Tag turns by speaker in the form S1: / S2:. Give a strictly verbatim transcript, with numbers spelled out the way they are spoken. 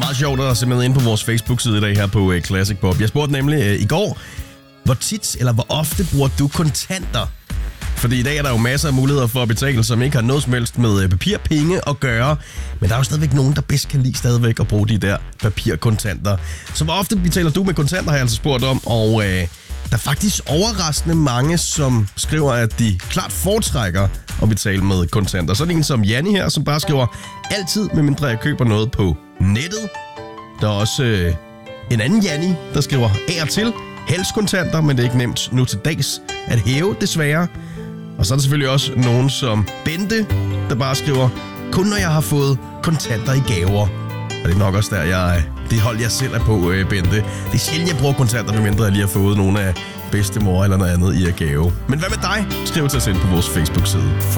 S1: meget sjovt at se med ind på vores Facebook-side i dag her på uh, Classic Pop. Jeg spurgte nemlig uh, i går, hvor tit eller hvor ofte bruger du kontanter? Fordi i dag er der jo masser af muligheder for at betale, som ikke har noget som helst med papirpenge at gøre. Men der er jo stadigvæk nogen, der bedst kan lide stadigvæk at bruge de der papirkontanter. Så hvor ofte betaler du med kontanter, har jeg altså spurgt om. Og øh, der er faktisk overraskende mange, som skriver, at de klart foretrækker at betale med kontanter. Så er det en som Janni her, som bare skriver, altid medmindre jeg køber noget på nettet. Der er også øh, en anden Janni, der skriver af og til. Helst kontanter, men det er ikke nemt nu til dags at hæve, desværre. Og så er der selvfølgelig også nogen som Bente, der bare skriver, kun når jeg har fået kontanter i gaver. Og det er nok også der, jeg, det hold jeg selv er på, Bente. Det er sjældent, jeg bruger kontanter, medmindre jeg lige har fået nogle af bedstemor eller noget andet i at gave. Men hvad med dig? Skriv til os ind på vores Facebook-side.